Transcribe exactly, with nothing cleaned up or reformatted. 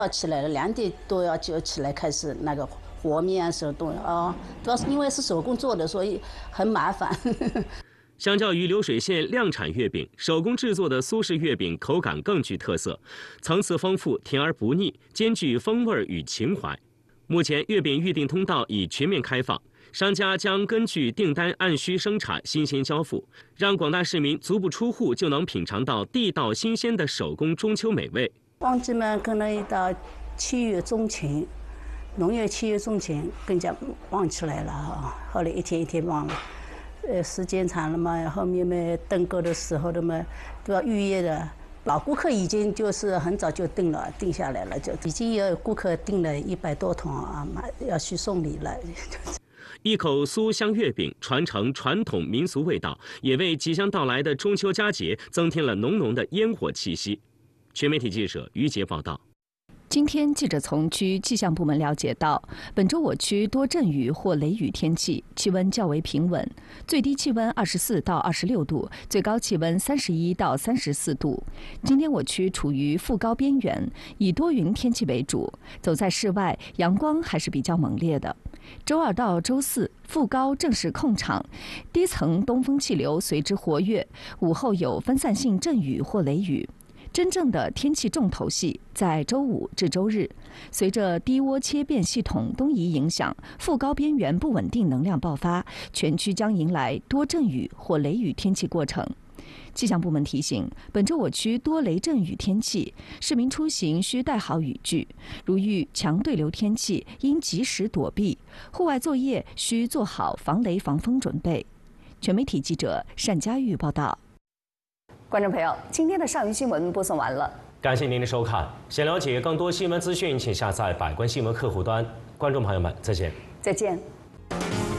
要起来了，两点多要就起来开始那个和面啊、手动啊，主要是因为是手工做的，所以很麻烦。 相较于流水线量产月饼，手工制作的苏式月饼口感更具特色，层次丰富，甜而不腻，兼具风味与情怀。目前月饼预订通道已全面开放，商家将根据订单按需生产、新鲜交付，让广大市民足不出户就能品尝到地道新鲜的手工中秋美味。 旺季嘛，可能一到七月中旬，农业七月中旬更加旺起来了哈。后来一天一天旺了，呃，时间长了嘛，后面嘛订购的时候的嘛都要预约的。老顾客已经就是很早就订了，订下来了，就已经有顾客订了一百多桶啊，马要去送礼了。 一口酥香月饼传承传统民俗味道，也为即将到来的中秋佳节增添了浓浓的烟火气息。全媒体记者于杰报道。 今天，记者从区气象部门了解到，本周我区多阵雨或雷雨天气，气温较为平稳，最低气温二十四到二十六度，最高气温三十一到三十四度。今天我区处于副高边缘，以多云天气为主，走在室外，阳光还是比较猛烈的。周二到周四，副高正式控场，低层东风气流随之活跃，午后有分散性阵雨或雷雨。真正的天气重头戏在周五至周日，随着低涡切变系统东移影响，副高边缘不稳定能量爆发，全区将迎来多阵雨或雷雨天气过程。气象部门提醒，本周我区多雷阵雨天气，市民出行需带好雨具，如遇强对流天气，应及时躲避；户外作业需做好防雷防风准备。全媒体记者单佳玉报道。 观众朋友，今天的上虞新闻播送完了， 感谢您的收看。想了解更多新闻资讯，请下载百官新闻客户端。观众朋友们，再见。 再见。